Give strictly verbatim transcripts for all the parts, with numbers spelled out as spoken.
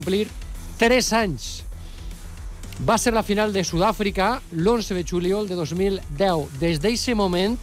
complir tres anys. Va ser la final de Sud-àfrica l'onze de juliol de dos mil deu. Des d'aquest moment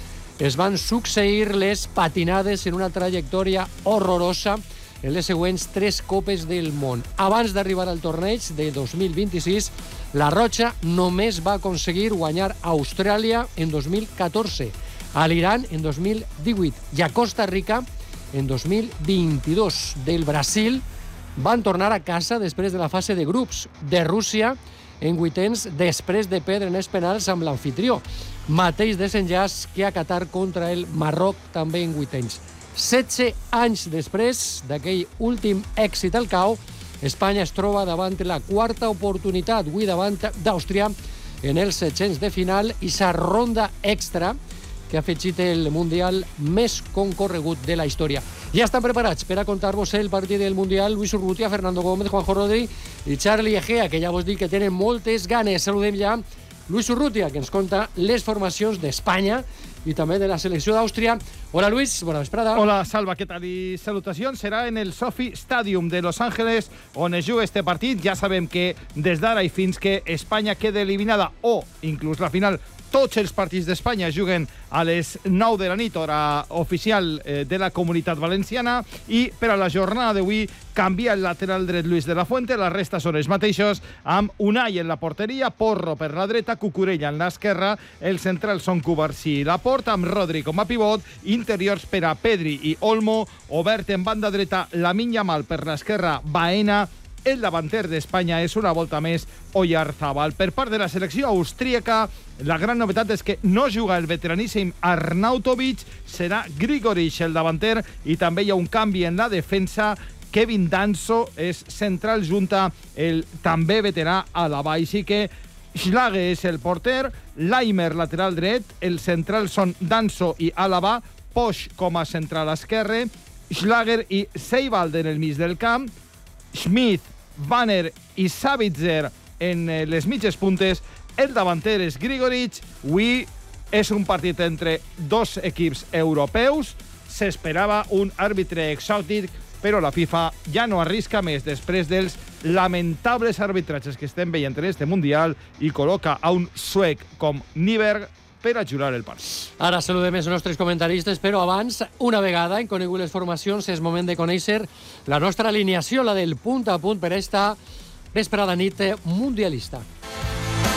es van succeir les patinades en una trajectòria horrorosa en les següents tres copes del món. Abans d'arribar al torneig de dos mil vint-i-sis, la Roja només va aconseguir guanyar a Austràlia en dos mil catorze, a l'Iran en dos mil divuit i a Costa Rica en dos mil vint-i-dos. Del Brasil van tornar a casa després de la fase de grups, de Rússia en vuitens després de perdre en els penals amb l'anfitrió. Mateix desenllaç que a Qatar contra el Marroc, també en vuitens. setze anys després d'aquell últim èxit al cau, Espanya es troba davant la quarta oportunitat, avui davant d'Àustria, en els setcents de final i sa ronda extra que ha afegit el Mundial més concorregut de la història. Ja estan preparats per a contar-vos el partit del Mundial Luis Urrutia, Fernando Gómez, Juanjo Rodri i Charlie Egea, que ja vos dic que tenen moltes ganes. Saludem ja Luis Urrutia, que ens conta les formacions d'Espanya i també de la selecció d'Àustria. Hola, Luis, bona vesprada. Hola, Salva, què tal? I salutacions. Serà en el SoFi Stadium de Los Ángeles on es juga este partit. Ja sabem que des d'ara i fins que Espanya quede eliminada o inclús la final, tots els partits d'Espanya juguen a les nou de la nit, hora oficial de la Comunitat Valenciana, i per a la jornada d'avui canvia el lateral dret Luis de la Fuente, la resta són els mateixos, amb Unai en la porteria, Porro per la dreta, Cucurella en l'esquerra, el central són Cubarsí i Laporta, amb Rodri com a pivot, interiors per a Pedri i Olmo, obert en banda dreta Lamine Yamal per l'esquerra, Baena. El davanter d'Espanya és una volta més Oyarzabal. Per part de la selecció austríaca, la gran novetat és que no juga el veteraníssim Arnautovic, serà Grigoric el davanter, i també hi ha un canvi en la defensa. Kevin Danso és central junta el també veterà Alaba. Així que Schlager és el porter, Laimer lateral dret, el central són Danso i Alaba, Posch com a central esquerre, Schlager i Seibald en el mig del camp, Schmidt, Banner i Savitzer en les mitges puntes. El davanter és Grigoric. Avui és un partit entre dos equips europeus. S'esperava un àrbitre exòtic, però la FIFA ja no arrisca més després dels lamentables arbitratges que estem veient en este Mundial i col·loca a un suec com Nyberg per a jurar el partit. Ara saludem els nostres comentaristes, però abans, una vegada hem conegut les formacions, és moment de conèixer la nostra alineació, la del punt a punt per esta vesprada nit mundialista.